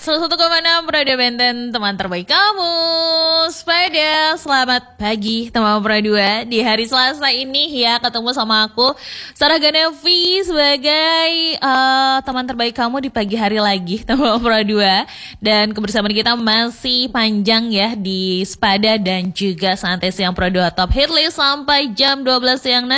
101,6 Radio Benten, teman terbaik kamu. Sepeda, selamat pagi teman Pro 2. Di hari Selasa ini ya ketemu sama aku Sarah Ganevi sebagai teman terbaik kamu di pagi hari lagi teman Pro 2. Dan kebersamaan kita masih panjang ya di Sepada dan juga Santai Siang Pro 2 Top Hit List sampai jam 12 siang.